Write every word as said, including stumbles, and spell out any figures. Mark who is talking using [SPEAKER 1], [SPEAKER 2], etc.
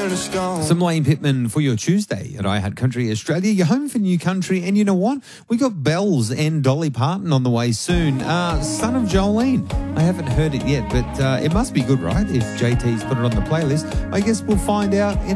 [SPEAKER 1] in stone.
[SPEAKER 2] Some Lane Pittman for your Tuesday at iHeart Country Australia. You're home for new country, and you know what? We got Bells and Dolly Parton on the way soon. Uh, Son of Jolene. I haven't heard it yet, but uh, it must be good, right? If J T's put it on the playlist, I guess we'll find out in